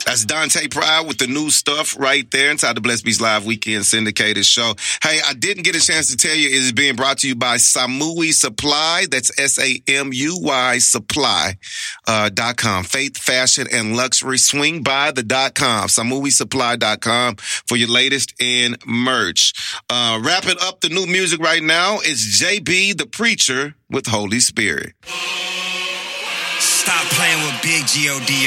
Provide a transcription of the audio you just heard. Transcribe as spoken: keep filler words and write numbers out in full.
That's Dante Pride with the new stuff right there inside the Blessed Beats Live Weekend Syndicated Show. Hey, I didn't get a chance to tell you, it is being brought to you by Samui Supply. That's S A M U Y Supply uh, dot com. Faith, fashion, and luxury. Swing by the dot com. Samui Supply dot com for your latest in merch. Uh, wrapping up the new music right now is J B the Preacher with Holy Spirit. Stop playing with Big G O D